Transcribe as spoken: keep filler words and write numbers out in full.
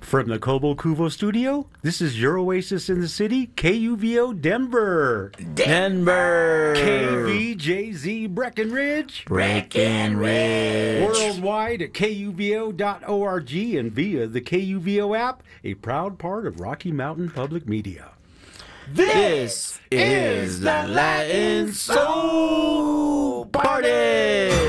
From the Kobo Kuvo studio, this is your oasis in the city, K U V O Denver. Denver. K V J Z Breckenridge. Breckenridge. Worldwide at K U V O dot org and via the K U V O app, a proud part of Rocky Mountain Public Media. This is the Latin Soul Party.